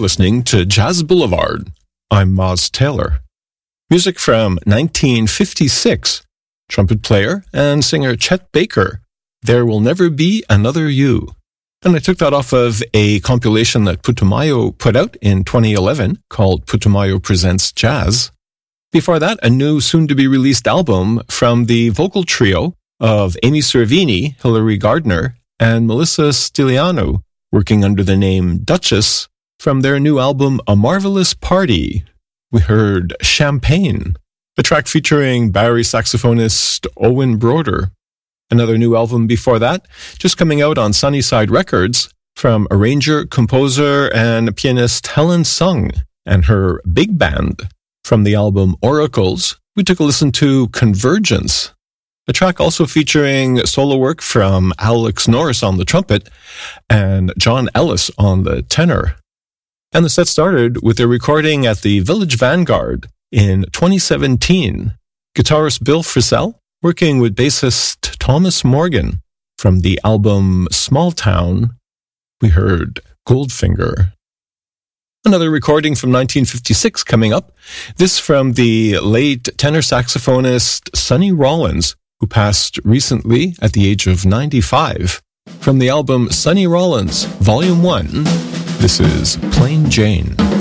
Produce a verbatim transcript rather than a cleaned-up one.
listening to Jazz Boulevard. I'm Moz Taylor. Music from nineteen fifty-six. Trumpet player and singer Chet Baker, There Will Never Be Another You. And I took that off of a compilation that Putumayo put out in twenty eleven called Putumayo Presents Jazz. Before that, a new soon-to-be-released album from the vocal trio of Amy Cervini, Hilary Gardner, and Melissa Stiliano, working under the name Duchess, from their new album A Marvelous Party. We heard Champagne, a track featuring Bowery saxophonist Owen Broder. Another new album before that, just coming out on Sunnyside Records, from arranger, composer, and pianist Helen Sung and her big band. From the album Oracles, we took a listen to Convergence, a track also featuring solo work from Alex Norris on the trumpet and John Ellis on the tenor. And the set started with a recording at the Village Vanguard in twenty seventeen. Guitarist Bill Frisell working with bassist Thomas Morgan. From the album Small Town, we heard Goldfinger. Another recording from nineteen fifty-six coming up. This from the late tenor saxophonist Sonny Rollins, who passed recently at the age of ninety-five. From the album Sonny Rollins, Volume one, this is Plain Jane.